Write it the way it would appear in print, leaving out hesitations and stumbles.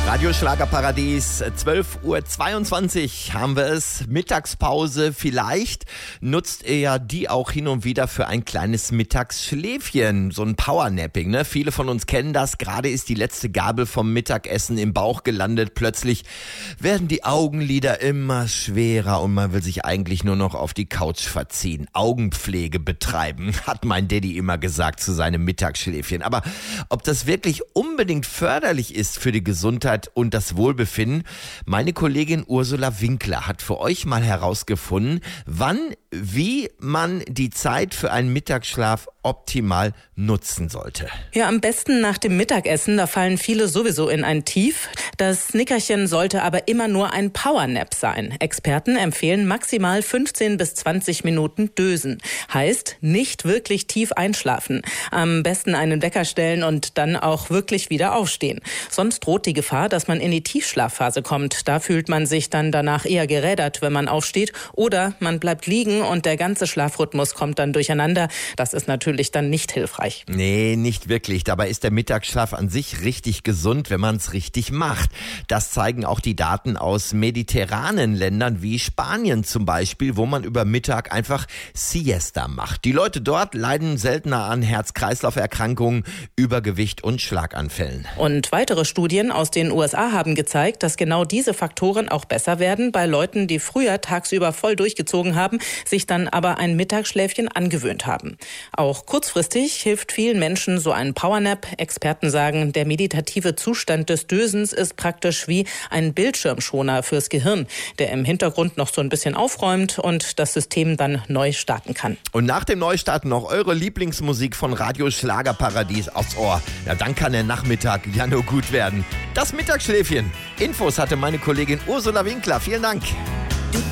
Radio Schlagerparadies, 12:22 Uhr haben wir es. Mittagspause, vielleicht nutzt ihr ja die auch hin und wieder für ein kleines Mittagsschläfchen, so ein Powernapping, ne? Viele von uns kennen das, gerade ist die letzte Gabel vom Mittagessen im Bauch gelandet, plötzlich werden die Augenlider immer schwerer und man will sich eigentlich nur noch auf die Couch verziehen, Augenpflege betreiben, hat mein Daddy immer gesagt zu seinem Mittagsschläfchen. Aber ob das wirklich unbedingt förderlich ist für die Gesundheit und das Wohlbefinden, meine Kollegin Ursula Winkler hat für euch mal herausgefunden, wie man die Zeit für einen Mittagsschlaf optimal nutzen sollte. Ja, am besten nach dem Mittagessen, da fallen viele sowieso in ein Tief. Das Nickerchen sollte aber immer nur ein Powernap sein. Experten empfehlen maximal 15 bis 20 Minuten Dösen. Heißt, nicht wirklich tief einschlafen. Am besten einen Wecker stellen und dann auch wirklich wieder aufstehen. Sonst droht die Gefahr, dass man in die Tiefschlafphase kommt. Da fühlt man sich dann danach eher gerädert, wenn man aufsteht. Oder man bleibt liegen und der ganze Schlafrhythmus kommt dann durcheinander. Das ist natürlich dann nicht hilfreich. Nee, nicht wirklich. Dabei ist der Mittagsschlaf an sich richtig gesund, wenn man es richtig macht. Das zeigen auch die Daten aus mediterranen Ländern wie Spanien zum Beispiel, wo man über Mittag einfach Siesta macht. Die Leute dort leiden seltener an Herz-Kreislauf-Erkrankungen, Übergewicht und Schlaganfällen. Und weitere Studien aus den USA haben gezeigt, dass genau diese Faktoren auch besser werden bei Leuten, die früher tagsüber voll durchgezogen haben, sich dann aber ein Mittagsschläfchen angewöhnt haben. Auch kurzfristig hilft vielen Menschen so ein Powernap. Experten sagen, der meditative Zustand des Dösens ist praktisch wie ein Bildschirmschoner fürs Gehirn, der im Hintergrund noch so ein bisschen aufräumt und das System dann neu starten kann. Und nach dem Neustart noch eure Lieblingsmusik von Radio Schlagerparadies aufs Ohr. Ja, dann kann der Nachmittag ja nur gut werden. Das Mittagsschläfchen. Infos hatte meine Kollegin Ursula Winkler. Vielen Dank.